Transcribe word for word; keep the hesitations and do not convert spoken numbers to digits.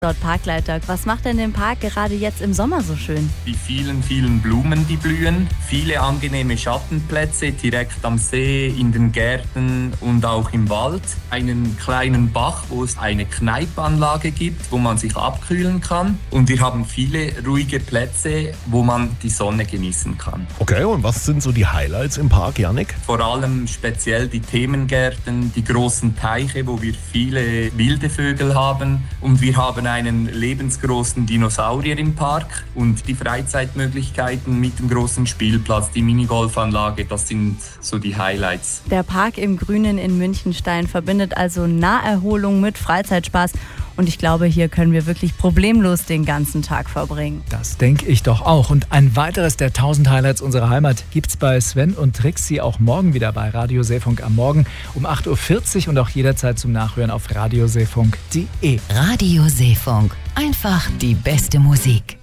dort Parkleiter. Was macht denn den Park gerade jetzt im Sommer so schön? Die vielen, vielen Blumen, die blühen, viele angenehme Schattenplätze direkt am See, in den Gärten und auch im Wald. Einen kleinen Bach, wo es eine Kneipanlage gibt, wo man sich abkühlen kann. Und wir haben viele ruhige Plätze, wo man die Sonne genießen kann. Okay, und was sind so die Highlights im Park, Jannik? Vor allem speziell die Themengärten, die großen Teiche, wo wir viele wilde Vögel haben. Und wir haben einen lebensgroßen Dinosaurier im Park und die Freizeitmöglichkeiten mit dem großen Spielplatz, die Minigolfanlage, das sind so die Highlights. Der Park im Grünen in Münchenstein verbindet also Naherholung mit Freizeitspaß. Und ich glaube, hier können wir wirklich problemlos den ganzen Tag verbringen. Das denke ich doch auch. Und ein weiteres der tausend Highlights unserer Heimat gibt's bei Sven und Trixie auch morgen wieder bei Radio Seefunk am Morgen um acht Uhr vierzig und auch jederzeit zum Nachhören auf radioseefunk punkt de. Radio Seefunk. Einfach die beste Musik.